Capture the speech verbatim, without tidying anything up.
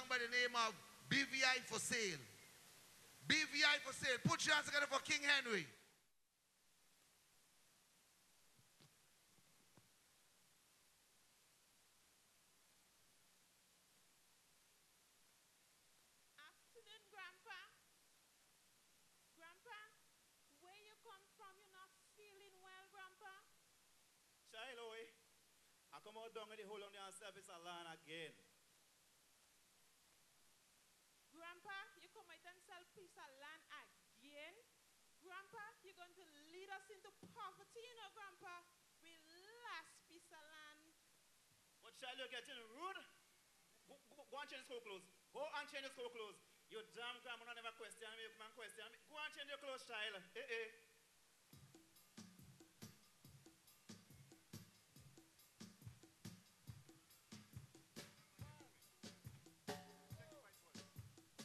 song by the name of B V I for Sale. B V I for Sale. Put your hands together for King Henry. Afternoon, Grandpa. Grandpa, where you come from? You're not feeling well, Grandpa? Shiloh, I come out down in the hole on the service alone again. Grandpa, you come out and sell piece of land again? Grandpa, you're going to lead us into poverty, you know, Grandpa. We last piece of land. But Shiloh, you're getting rude. Go, go, go and change your clothes. Go and change your clothes. You damn grandma, don't ever question me. You man question me. Go and change your clothes, Shiloh. Eh, eh.